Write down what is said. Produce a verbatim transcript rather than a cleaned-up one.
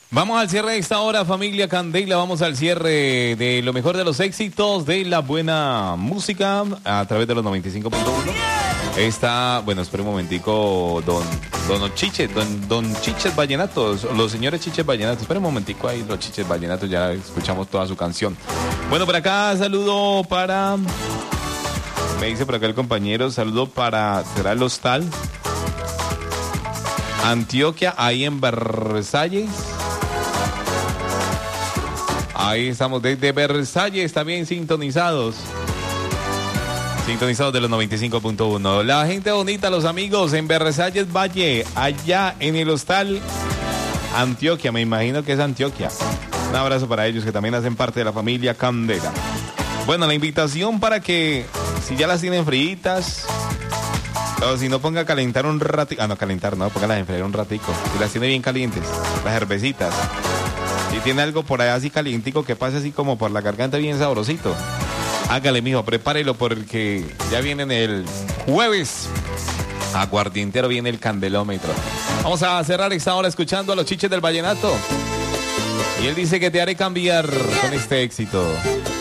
Vamos al cierre de esta hora, familia Candela. Vamos al cierre de lo mejor de los éxitos de la buena música a través de los noventa y cinco punto uno. Está, bueno, espera un momentico, don, don Chiche, don, don Chiches Vallenatos, los señores Chiches Vallenatos. Espera un momentico ahí, los Chiches Vallenatos, ya escuchamos toda su canción. Bueno, por acá, saludo para, me dice por acá el compañero, saludo para, ¿será el hostal? Antioquia, ahí en Versalles. Ahí estamos desde Versalles, también sintonizados. Sintonizados de los noventa y cinco punto uno. La gente bonita, los amigos en Versalles Valle, allá en el hostal Antioquia, me imagino que es Antioquia. Un abrazo para ellos que también hacen parte de la familia Candela. Bueno, la invitación para que, si ya las tienen fritas, o si no, ponga a calentar un ratico. Ah, no, calentar, no, póngalas a enfriar un ratico. Si las tiene bien calientes, las cervecitas. Si tiene algo por allá así calientico que pase así como por la garganta bien sabrosito, hágale, mijo, prepárelo porque ya viene en el jueves. Aguardientero, viene el candelómetro. Vamos a cerrar esta hora escuchando a los Chiches del Vallenato. Y él dice que te haré cambiar con este éxito.